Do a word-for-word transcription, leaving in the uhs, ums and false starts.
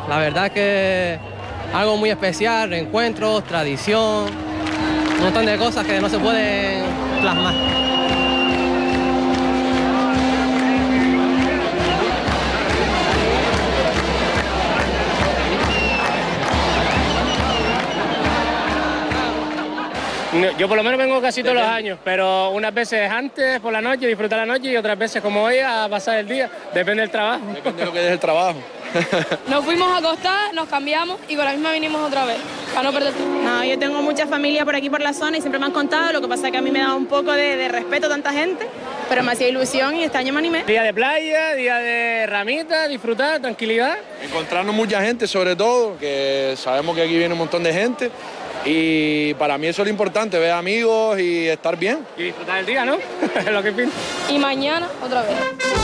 La verdad que algo muy especial, reencuentros, tradición, un montón de cosas que no se pueden plasmar. Yo por lo menos vengo casi todos los años, pero unas veces antes por la noche, disfrutar la noche, y otras veces como hoy a pasar el día. Depende del trabajo. Depende de lo que es el trabajo. Nos fuimos a acostar, nos cambiamos y con la misma vinimos otra vez, para no perder tiempo. No, yo tengo mucha familia por aquí por la zona y siempre me han contado, lo que pasa es que a mí me da un poco de, de respeto a tanta gente, pero me hacía ilusión y este año me animé. Día de playa, día de ramitas, disfrutar, tranquilidad. Encontrarnos mucha gente sobre todo, que sabemos que aquí viene un montón de gente. Y para mí eso es lo importante, ver amigos y estar bien. Y disfrutar el día, ¿no? Es lo que pinta. Y mañana otra vez.